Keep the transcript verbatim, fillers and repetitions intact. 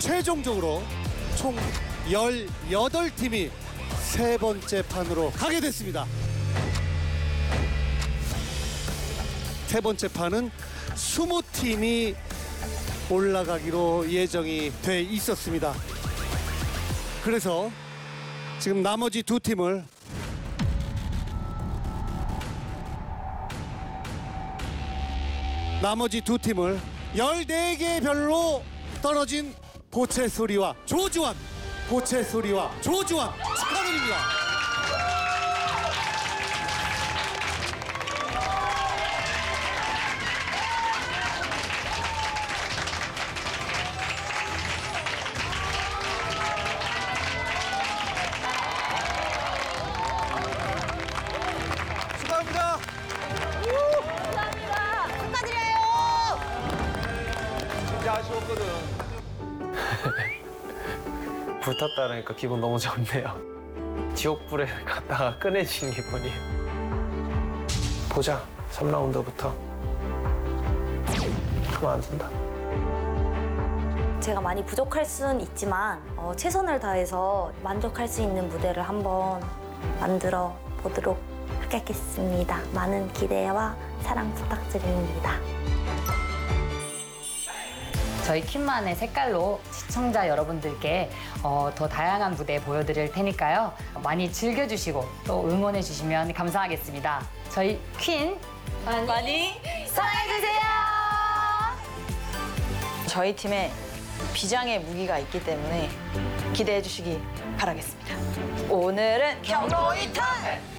최종적으로 총 열여덟 팀이 세 번째 판으로 가게 됐습니다. 세 번째 판은 스무 팀이 올라가기로 예정이 돼 있었습니다. 그래서 지금 나머지 두 팀을 나머지 두 팀을 열네 개 별로 떨어진 보채 소리와 조주환, 보채 소리와 조주환 축하드립니다. 축하합니다. 감사합니다. 축하드려요. 진짜 아쉬웠거든. 붙었다니까 기분 너무 좋네요. 지옥불에 갔다가 꺼내진 기분이에요. 보자, 삼 라운드부터. 그만 안 된다. 제가 많이 부족할 수는 있지만 어, 최선을 다해서 만족할 수 있는 무대를 한번 만들어 보도록 하겠습니다. 많은 기대와 사랑 부탁드립니다. 저희 퀸만의 색깔로 시청자 여러분들께 어, 더 다양한 무대 보여드릴 테니까요. 많이 즐겨주시고 또 응원해주시면 감사하겠습니다. 저희 퀸 많이, 많이 사랑해주세요. 저희 팀에 비장의 무기가 있기 때문에 기대해 주시기 바라겠습니다. 오늘은 경로 이탈!